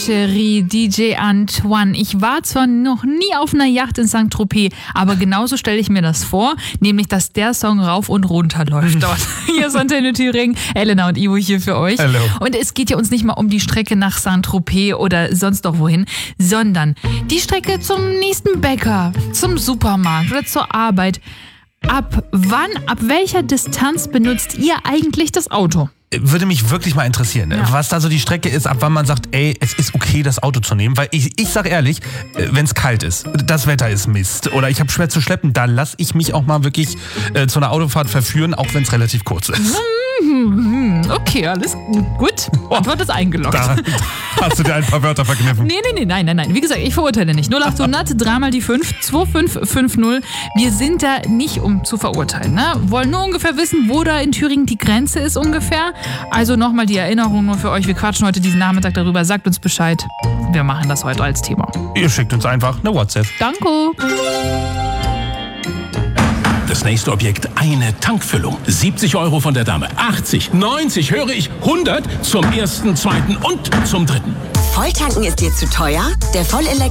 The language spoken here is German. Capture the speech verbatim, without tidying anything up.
Cherie, D J Antoine. Ich war zwar noch nie auf einer Yacht in Saint Tropez, aber genauso stelle ich mir das vor, nämlich, dass der Song rauf und runter läuft dort. Hier ist Antenne Thüringen, Elena und Ivo hier für euch. Hello. Und es geht ja uns nicht mal um die Strecke nach Saint Tropez oder sonst noch wohin, sondern die Strecke zum nächsten Bäcker, zum Supermarkt oder zur Arbeit. Ab wann, ab welcher Distanz benutzt ihr eigentlich das Auto? Würde mich wirklich mal interessieren, Ja. was da so die Strecke ist, ab wann man sagt, ey, es ist okay, das Auto zu nehmen. Weil ich, ich sag ehrlich, wenn es kalt ist, das Wetter ist Mist oder ich habe schwer zu schleppen, da lasse ich mich auch mal wirklich äh, zu einer Autofahrt verführen, auch wenn es relativ kurz ist. Okay, alles gut. Antwort ist eingeloggt. Da hast du dir ein paar Wörter verkniffen. Nee, nee, nee, nein, nein, nein. Wie gesagt, ich verurteile nicht. null achthundert, dreimal die fünf, zwei fünf fünf null. Wir sind da nicht, um zu verurteilen. Ne? Wollen nur ungefähr wissen, wo da in Thüringen die Grenze ist ungefähr. Also nochmal die Erinnerung nur für euch. Wir quatschen heute diesen Nachmittag darüber. Sagt uns Bescheid. Wir machen das heute als Thema. Ihr schickt uns einfach eine WhatsApp. Danke. Das nächste Objekt, eine Tankfüllung. siebzig Euro von der Dame. achtzig, neunzig, höre ich, hundert zum ersten, zweiten und zum dritten. Volltanken ist dir zu teuer? Der Vollelektro